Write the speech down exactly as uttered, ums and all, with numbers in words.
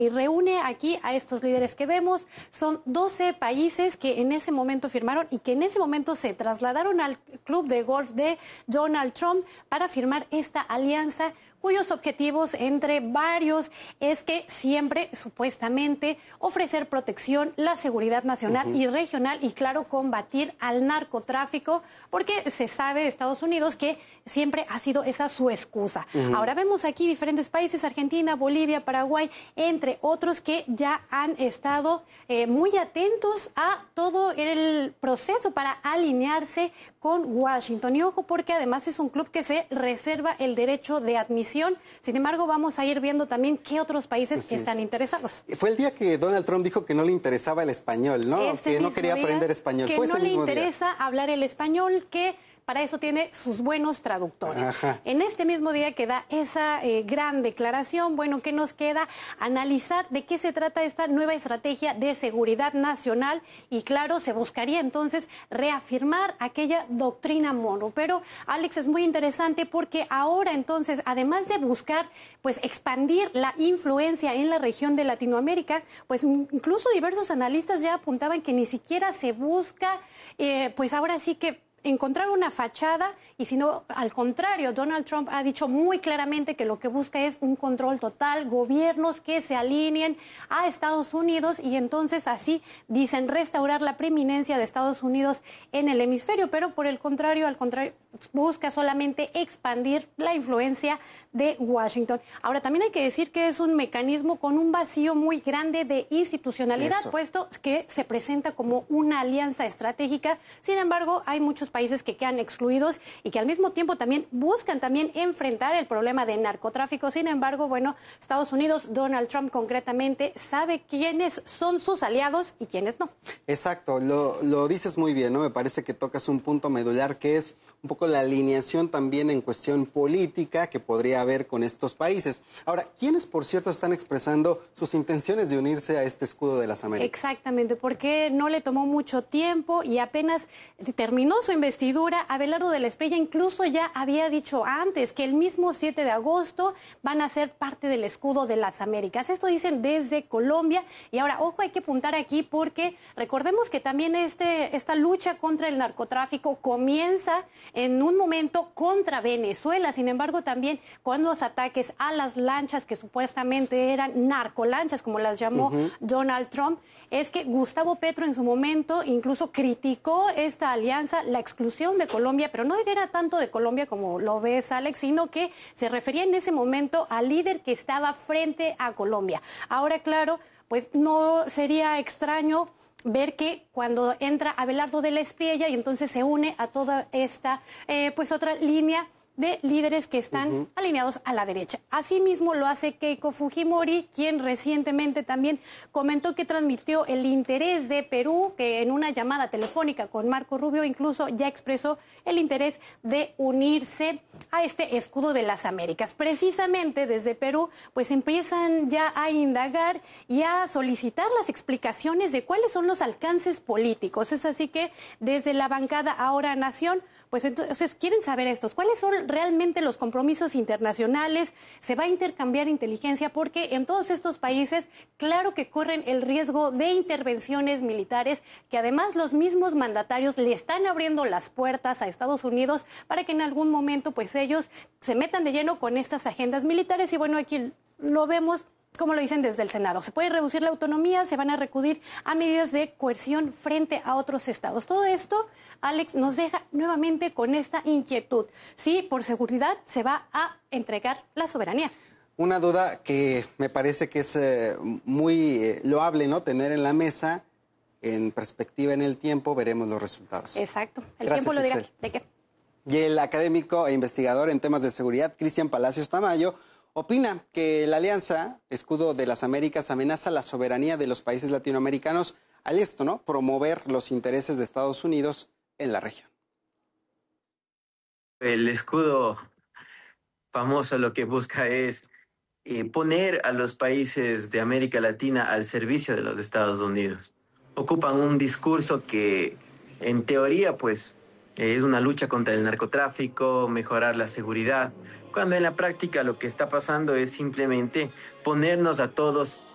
Y reúne aquí a estos líderes que vemos. Son doce países que en ese momento firmaron y que en ese momento se trasladaron al club de golf de Donald Trump para firmar esta alianza, cuyos objetivos, entre varios, es que siempre, supuestamente, ofrecer protección, la seguridad nacional uh-huh. y regional y, claro, combatir al narcotráfico, porque se sabe de Estados Unidos que siempre ha sido esa su excusa. Uh-huh. Ahora vemos aquí diferentes países, Argentina, Bolivia, Paraguay, entre otros, que ya han estado eh, muy atentos a todo el proceso para alinearse con Washington. Y ojo, porque además es un club que se reserva el derecho de admisión. Sin embargo, vamos a ir viendo también qué otros países Así están es. interesados. Fue el día que Donald Trump dijo que no le interesaba el español, ¿no? Este que no quería aprender español. Que Fue no ese le mismo interesa día. hablar el español, que para eso tiene sus buenos traductores. Ajá. En este mismo día que da esa eh, gran declaración, bueno, ¿qué nos queda? Analizar de qué se trata esta nueva estrategia de seguridad nacional y, claro, se buscaría entonces reafirmar aquella doctrina Monroe. Pero, Alex, es muy interesante porque ahora entonces, además de buscar pues expandir la influencia en la región de Latinoamérica, pues incluso diversos analistas ya apuntaban que ni siquiera se busca, eh, pues ahora sí que encontrar una fachada, y sino al contrario, Donald Trump ha dicho muy claramente que lo que busca es un control total, gobiernos que se alineen a Estados Unidos y entonces así, dicen, restaurar la preeminencia de Estados Unidos en el hemisferio, pero por el contrario, al contrario, busca solamente expandir la influencia de Washington. Ahora, también hay que decir que es un mecanismo con un vacío muy grande de institucionalidad, Eso. puesto que se presenta como una alianza estratégica. Sin embargo, hay muchos países que quedan excluidos y que al mismo tiempo también buscan también enfrentar el problema de narcotráfico. Sin embargo, bueno, Estados Unidos, Donald Trump concretamente, sabe quiénes son sus aliados y quiénes no. Exacto, lo, lo dices muy bien, ¿no? Me parece que tocas un punto medular que es un poco la alineación también en cuestión política que podría haber con estos países. Ahora, ¿quiénes, por cierto, están expresando sus intenciones de unirse a este escudo de las Américas? Exactamente, porque no le tomó mucho tiempo y apenas terminó su investidura. Abelardo de la Espriella incluso ya había dicho antes que el mismo siete de agosto van a ser parte del escudo de las Américas. Esto dicen desde Colombia. Y ahora, ojo, hay que apuntar aquí porque recordemos que también este, esta lucha contra el narcotráfico comienza en un momento contra Venezuela. Sin embargo, también con los ataques a las lanchas que supuestamente eran narcolanchas, como las llamó uh-huh. Donald Trump, es que Gustavo Petro en su momento incluso criticó esta alianza, la exclusión de Colombia, pero no era tanto de Colombia como lo ves, Alex, sino que se refería en ese momento al líder que estaba frente a Colombia. Ahora, claro, pues no sería extraño ver que cuando entra Abelardo de la Espriella y entonces se une a toda esta, eh, pues otra línea de líderes que están uh-huh. alineados a la derecha. Asimismo lo hace Keiko Fujimori, quien recientemente también comentó que transmitió el interés de Perú, que en una llamada telefónica con Marco Rubio incluso ya expresó el interés de unirse a este escudo de las Américas. Precisamente desde Perú, pues empiezan ya a indagar y a solicitar las explicaciones de cuáles son los alcances políticos. Es así que desde la bancada Ahora Nación, pues entonces quieren saber estos, cuáles son realmente los compromisos internacionales, se va a intercambiar inteligencia, porque en todos estos países, claro que corren el riesgo de intervenciones militares, que además los mismos mandatarios le están abriendo las puertas a Estados Unidos para que en algún momento pues ellos se metan de lleno con estas agendas militares. Y bueno, aquí lo vemos, como lo dicen desde el Senado. Se puede reducir la autonomía, se van a recurrir a medidas de coerción frente a otros estados. Todo esto, Alex, nos deja nuevamente con esta inquietud. Sí, por seguridad se va a entregar la soberanía. Una duda que me parece que es eh, muy eh, loable, ¿no? Tener en la mesa, en perspectiva en el tiempo, veremos los resultados. Exacto, el Gracias, tiempo lo dirá. Itzel. ¿De qué? Y el académico e investigador en temas de seguridad, Cristian Palacios Tamayo, opina que la alianza Escudo de las Américas amenaza la soberanía de los países latinoamericanos al esto, ¿no? Promover los intereses de Estados Unidos en la región. El escudo famoso lo que busca es eh, poner a los países de América Latina al servicio de los Estados Unidos. Ocupan un discurso que en teoría pues eh, es una lucha contra el narcotráfico, mejorar la seguridad, cuando en la práctica lo que está pasando es simplemente ponernos a todos